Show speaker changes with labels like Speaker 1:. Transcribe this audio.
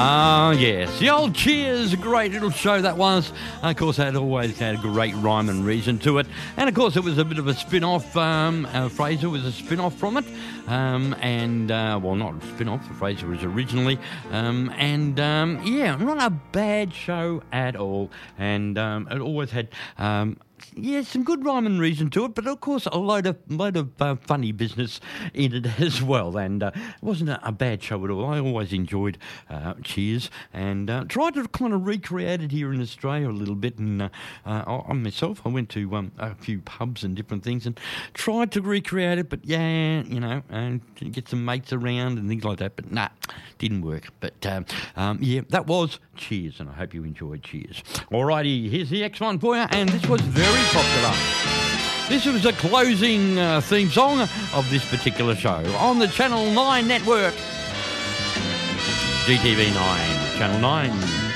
Speaker 1: Yes, the old Cheers, a great little show that was. Of course, that always had a great rhyme and reason to it. And of course, it was a bit of a spin-off. Fraser was a spin-off from it. Well, not a spin-off, Fraser was originally. Not a bad show at all. And it always had... some good rhyme and reason to it, but of course a load of funny business in it as well. And it wasn't a bad show at all. I always enjoyed Cheers and tried to kind of recreate it here in Australia a little bit. And I myself, I went to a few pubs and different things and tried to recreate it, but and get some mates around and things like that. But didn't work. But that was Cheers, and I hope you enjoyed Cheers. Alrighty, here's the next one for you, and this was very popular. This was the closing theme song of this particular show on the Channel 9 network. GTV 9, Channel 9.